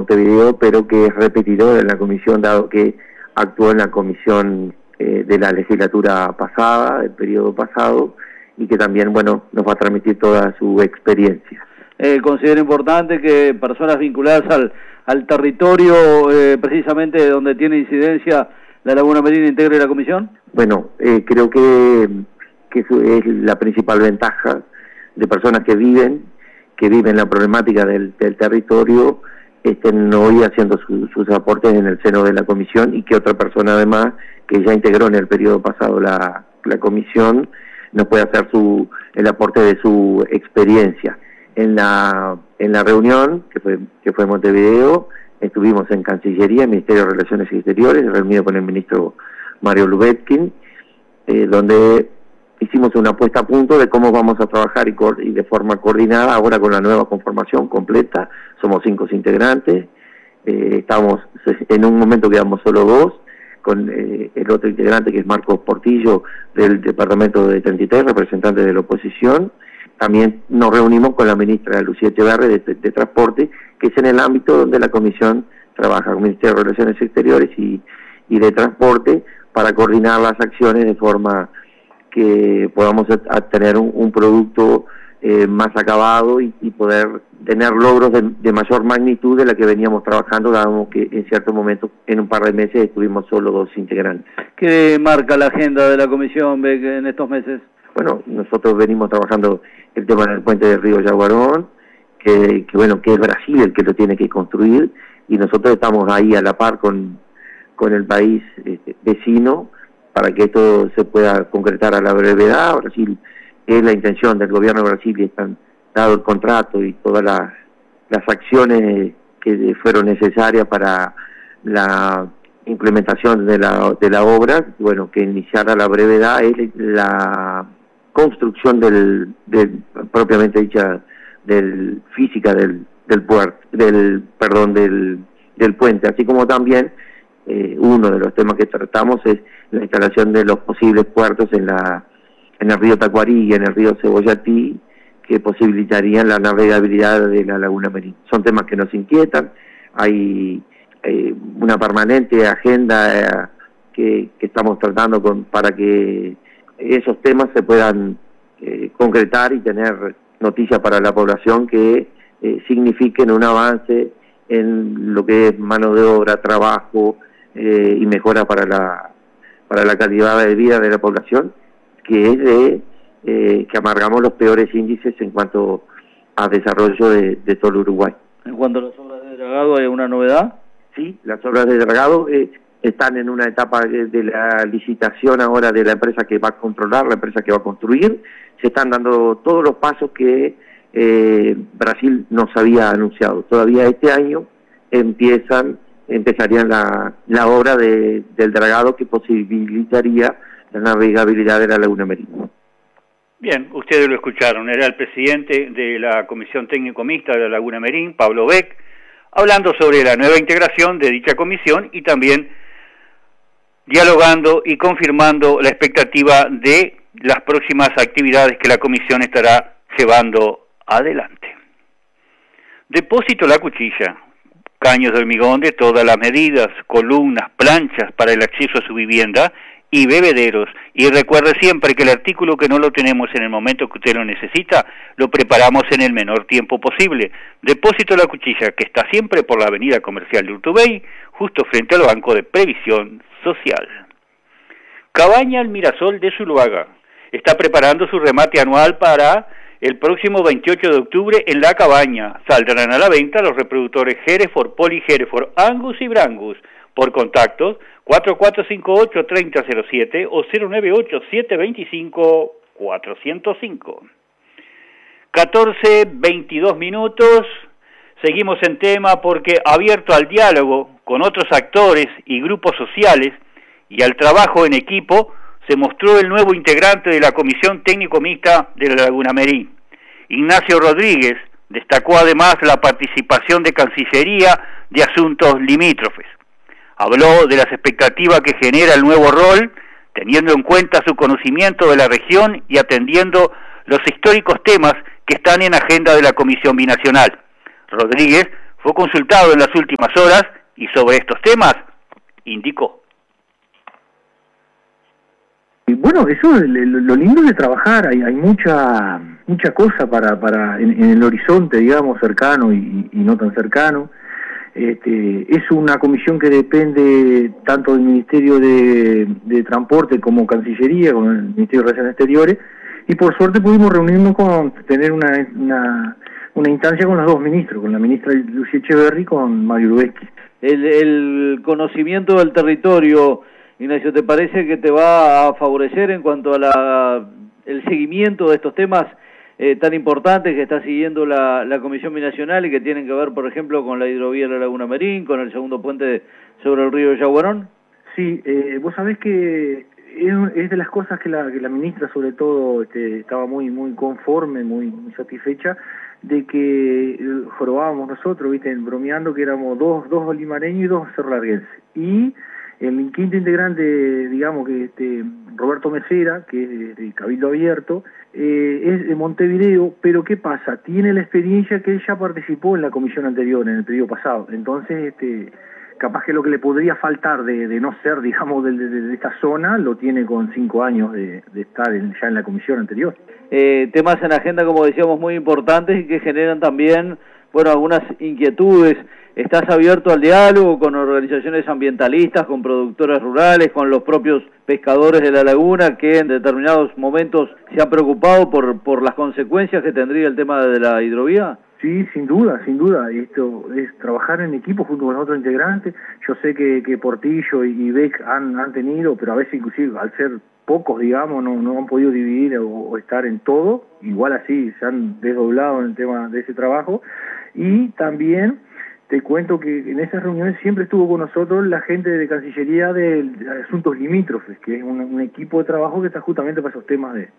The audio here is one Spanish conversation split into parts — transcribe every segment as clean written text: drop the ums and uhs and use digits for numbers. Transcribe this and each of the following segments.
Montevideo, pero que es repetidor en la comisión, dado que actuó en la comisión de la legislatura pasada, del periodo pasado, y que también, bueno, nos va a transmitir toda su experiencia. Considero importante que personas vinculadas al territorio, precisamente donde tiene incidencia la Laguna Merín, integre la comisión. Bueno, creo que eso es la principal ventaja de personas que viven la problemática del territorio, estén hoy haciendo sus aportes en el seno de la comisión, y que otra persona además que ya integró en el periodo pasado la comisión nos puede hacer el aporte de su experiencia. En la reunión que fue en Montevideo, estuvimos en Cancillería, Ministerio de Relaciones Exteriores, reunido con el ministro Mario Lubetkin, donde hicimos una puesta a punto de cómo vamos a trabajar y de forma coordinada ahora con la nueva conformación completa. Somos 5 integrantes, estamos en un momento quedamos solo 2, con el otro integrante que es Marcos Portillo del departamento de 33, representante de la oposición. También nos reunimos con la ministra Lucía Echeverri de Transporte, que es en el ámbito donde la comisión trabaja, con el Ministerio de Relaciones Exteriores y de Transporte, para coordinar las acciones de forma que podamos tener un producto más acabado y poder tener logros de mayor magnitud de la que veníamos trabajando, dado que en cierto momento, en un par de meses, estuvimos solo 2 integrantes. ¿Qué marca la agenda de la comisión, Beck, en estos meses? Bueno, nosotros venimos trabajando el tema del puente del río Yaguarón, que es Brasil el que lo tiene que construir, y nosotros estamos ahí a la par con el país vecino, para que esto se pueda concretar a la brevedad. Brasil, es la intención del gobierno de Brasil, y están dado el contrato y todas las acciones que fueron necesarias para la implementación de la obra, bueno, que iniciara a la brevedad, es la construcción propiamente dicha física del puente, así como también uno de los temas que tratamos es la instalación de los posibles puertos en el río Tacuarí y en el río Cebollatí, que posibilitarían la navegabilidad de la Laguna Merín. Son temas que nos inquietan, hay una permanente agenda que estamos tratando para que esos temas se puedan concretar y tener noticias para la población que signifiquen un avance en lo que es mano de obra, trabajo y mejora para la calidad de vida de la población, que es que amargamos los peores índices en cuanto a desarrollo de todo el Uruguay. En cuanto a las obras de dragado, ¿hay una novedad? Sí, las obras de dragado están en una etapa de la licitación ahora de la empresa que va a controlar, la empresa que va a construir. Se están dando todos los pasos que Brasil nos había anunciado. Todavía este año empezarían la obra del dragado que posibilitaría la navegabilidad de la Laguna Merín. Bien, ustedes lo escucharon, era el presidente de la Comisión Técnico Mixta de la Laguna Merín, Pablo Beck, hablando sobre la nueva integración de dicha comisión y también dialogando y confirmando la expectativa de las próximas actividades que la comisión estará llevando adelante. Depósito La Cuchilla, caños de hormigón de todas las medidas, columnas, planchas para el acceso a su vivienda y bebederos. Y recuerde siempre que el artículo que no lo tenemos en el momento que usted lo necesita, lo preparamos en el menor tiempo posible. Depósito La Cuchilla, que está siempre por la avenida comercial de Urtubey, justo frente al Banco de Previsión Social. Cabaña El Mirasol de Zuluaga está preparando su remate anual para el próximo 28 de octubre en La Cabaña. Saldrán a la venta los reproductores Hereford, Poli Hereford, Angus y Brangus. Por contactos 4458-3007 o 098-725-405. 14:22 minutos. Seguimos en tema porque, abierto al diálogo con otros actores y grupos sociales y al trabajo en equipo, se mostró el nuevo integrante de la Comisión Técnico Mixta de la Laguna Merín. Ignacio Rodríguez destacó además la participación de Cancillería de asuntos limítrofes. Habló de las expectativas que genera el nuevo rol, teniendo en cuenta su conocimiento de la región y atendiendo los históricos temas que están en agenda de la Comisión Binacional. Rodríguez Fue consultado en las últimas horas y sobre estos temas indicó. Bueno, eso es lo lindo de trabajar, hay mucha cosa en el horizonte, digamos, cercano y no tan cercano. Es una comisión que depende tanto del Ministerio de Transporte como Cancillería, con el Ministerio de Relaciones Exteriores, y por suerte pudimos reunirnos tener una instancia con los dos ministros, con la ministra Lucía Echeverri y con Mario Lubezki. El conocimiento del territorio, Ignacio, ¿te parece que te va a favorecer en cuanto a el seguimiento de estos temas tan importantes que está siguiendo la Comisión Binacional y que tienen que ver, por ejemplo, con la hidrovía de la Laguna Merín, con el segundo puente sobre el río Yaguarón? Sí, vos sabés que es de las cosas que la ministra, sobre todo, estaba muy conforme, muy satisfecha, de que jorobábamos nosotros, viste, bromeando que éramos dos limareños y dos cerlarguenses. Y el quinto integrante, digamos, que Roberto Mesera, que es de Cabildo Abierto, es de Montevideo, pero ¿qué pasa? Tiene la experiencia que él ya participó en la comisión anterior, en el periodo pasado. Entonces, capaz que lo que le podría faltar de no ser, digamos, de esta zona, lo tiene con 5 años de estar ya en la comisión anterior. Temas en agenda, como decíamos, muy importantes y que generan también, bueno, algunas inquietudes. ¿Estás abierto al diálogo con organizaciones ambientalistas, con productores rurales, con los propios pescadores de la laguna que en determinados momentos se han preocupado por las consecuencias que tendría el tema de la hidrovía? Sí, sin duda. Esto es trabajar en equipo junto con otros integrantes. Yo sé que Portillo y Beck han tenido, pero a veces inclusive al ser pocos, digamos, no han podido dividir o estar en todo. Igual así se han desdoblado en el tema de ese trabajo. Y también te cuento que en esas reuniones siempre estuvo con nosotros la gente de Cancillería de Asuntos Limítrofes, que es un equipo de trabajo que está justamente para esos temas de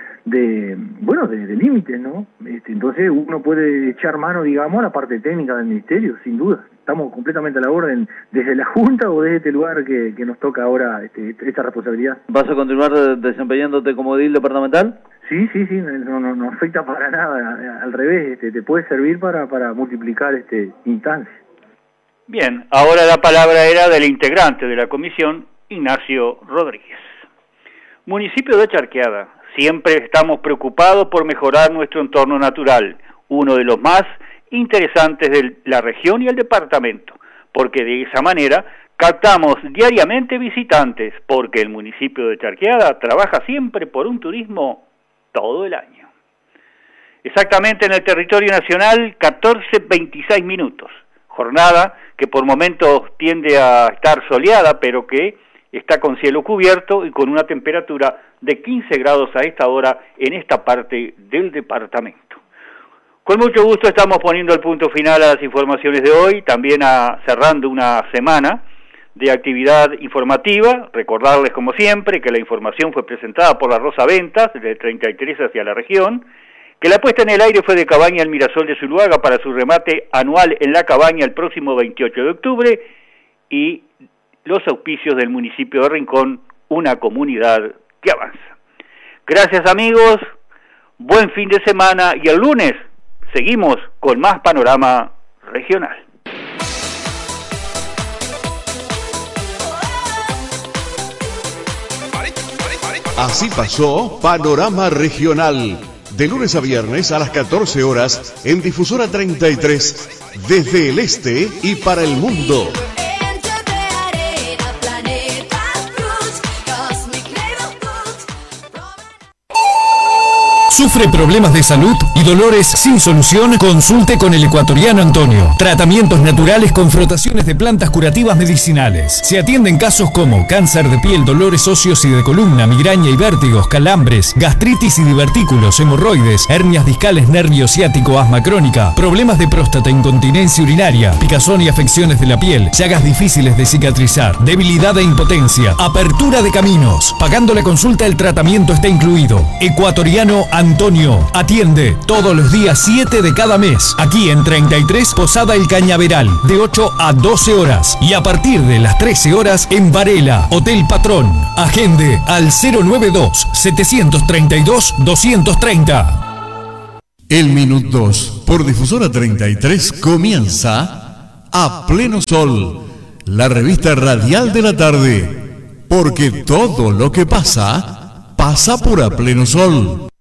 límites, ¿no? Entonces uno puede echar mano, digamos, a la parte técnica del Ministerio, sin duda. Estamos completamente a la orden desde la Junta o desde este lugar que nos toca ahora esta responsabilidad. ¿Vas a continuar desempeñándote como edil departamental? Sí, no afecta para nada, al revés, te puede servir para multiplicar instancias. Bien, ahora la palabra era del integrante de la comisión, Ignacio Rodríguez. Municipio de Charqueada, siempre estamos preocupados por mejorar nuestro entorno natural, uno de los más interesantes de la región y el departamento, porque de esa manera captamos diariamente visitantes, porque el municipio de Charqueada trabaja siempre por un turismo todo el año. Exactamente en el territorio nacional, 14:26 minutos. Jornada que por momentos tiende a estar soleada, pero que está con cielo cubierto y con una temperatura de 15 grados a esta hora en esta parte del departamento. Con mucho gusto estamos poniendo el punto final a las informaciones de hoy, también cerrando una semana de actividad informativa. Recordarles, como siempre, que la información fue presentada por la Rosa Ventas, de 33 hacia la región, que la puesta en el aire fue de Cabaña El Mirasol de Zuluaga para su remate anual en la Cabaña el próximo 28 de octubre, y los auspicios del municipio de Rincón, una comunidad que avanza. Gracias, amigos, buen fin de semana, y el lunes seguimos con más Panorama Regional. Así pasó Panorama Regional, de lunes a viernes a las 14 horas en Difusora 33, desde el este y para el mundo. ¿Sufre problemas de salud y dolores sin solución? Consulte con el ecuatoriano Antonio. Tratamientos naturales con frotaciones de plantas curativas medicinales. Se atienden casos como cáncer de piel, dolores óseos y de columna, migraña y vértigos, calambres, gastritis y divertículos, hemorroides, hernias discales, nervio ciático, asma crónica, problemas de próstata, incontinencia urinaria, picazón y afecciones de la piel, llagas difíciles de cicatrizar, debilidad e impotencia, apertura de caminos. Pagando la consulta, el tratamiento está incluido. Ecuatoriano Antonio atiende todos los días 7 de cada mes, aquí en 33 Posada El Cañaveral, de 8 a 12 horas, y a partir de las 13 horas en Varela, Hotel Patrón. Agende al 092-732-230. El Minut 2 por Difusora 33 comienza A Pleno Sol, la revista radial de la tarde, porque todo lo que pasa, pasa por A Pleno Sol.